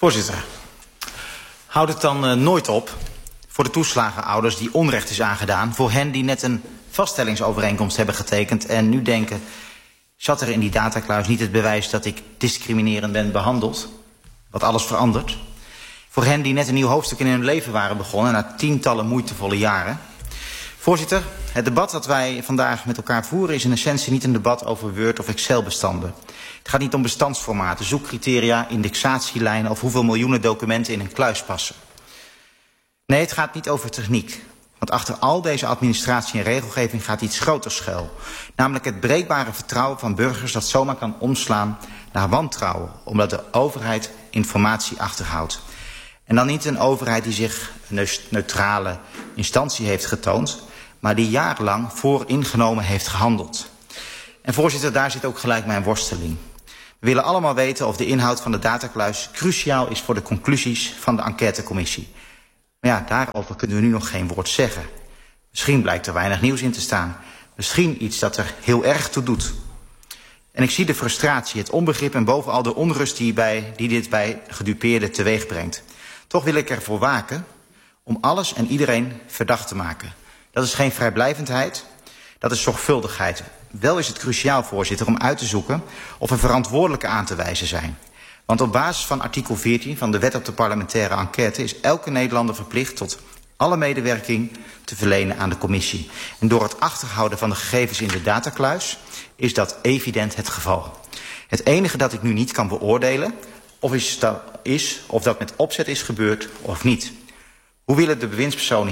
Voorzitter, houd het dan nooit op voor de toeslagenouders die onrecht is aangedaan, voor hen die net een vaststellingsovereenkomst hebben getekend en nu denken, zat er in die datakluis niet het bewijs dat ik discriminerend ben behandeld, wat alles verandert. Voor hen die net een nieuw hoofdstuk in hun leven waren begonnen na tientallen moeitevolle jaren. Voorzitter, het debat dat wij vandaag met elkaar voeren is in essentie niet een debat over Word- of Excel-bestanden. Het gaat niet om bestandsformaten, zoekcriteria, indexatielijnen of hoeveel miljoenen documenten in een kluis passen. Nee, het gaat niet over techniek. Want achter al deze administratie en regelgeving gaat iets groters schuil. Namelijk het breekbare vertrouwen van burgers dat zomaar kan omslaan naar wantrouwen. Omdat de overheid informatie achterhoudt. En dan niet een overheid die zich een neutrale instantie heeft getoond, maar die jarenlang vooringenomen heeft gehandeld. En voorzitter, daar zit ook gelijk mijn worsteling. We willen allemaal weten of de inhoud van de datakluis cruciaal is voor de conclusies van de enquêtecommissie. Maar ja, daarover kunnen we nu nog geen woord zeggen. Misschien blijkt er weinig nieuws in te staan. Misschien iets dat er heel erg toe doet. En ik zie de frustratie, het onbegrip en bovenal de onrust die dit bij gedupeerden teweeg brengt. Toch wil ik ervoor waken om alles en iedereen verdacht te maken. Dat is geen vrijblijvendheid, dat is zorgvuldigheid. Wel is het cruciaal, voorzitter, om uit te zoeken of er verantwoordelijken aan te wijzen zijn. Want op basis van artikel 14 van de Wet op de Parlementaire Enquête is elke Nederlander verplicht tot alle medewerking te verlenen aan de commissie. En door het achterhouden van de gegevens in de datakluis is dat evident het geval. Het enige dat ik nu niet kan beoordelen of dat met opzet is gebeurd of niet. Hoe willen de bewindspersonen